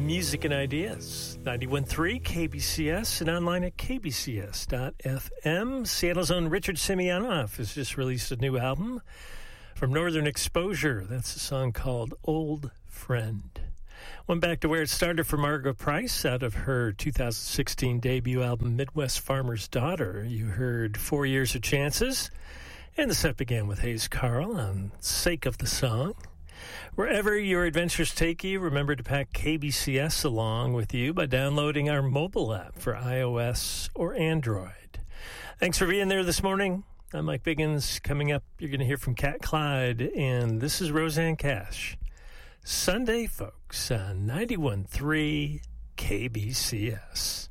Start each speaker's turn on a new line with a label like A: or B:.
A: music and ideas. 91.3 KBCS and online at kbcs.fm. Seattle's own Richard Simeonoff has just released a new album from Northern Exposure. That's a song called Old Friend. Went back to where it started for Margo Price out of her 2016 debut album Midwest Farmer's Daughter. You heard 4 Years of Chances, and the set began with Hayes Carll on Sake of the Song. Wherever your adventures take you, remember to pack KBCS along with you by downloading our mobile app for iOS or Android. Thanks for being there this morning. I'm Mike Biggins. Coming up, you're going to hear from Cat Clyde, and this is Roseanne Cash. Sunday, folks, on 91.3 KBCS.